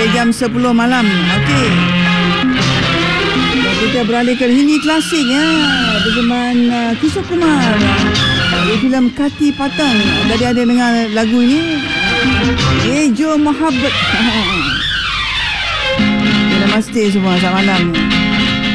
sampai jam 10 malam. Okey. Dan kita beralih ke Hindi klasik ya. Berjaman Kishore Kumar. Di filem Kati Patang. Tadi ada dengar lagu ini. Ye Jo Mohabbat. Namaste semua, selamat malam.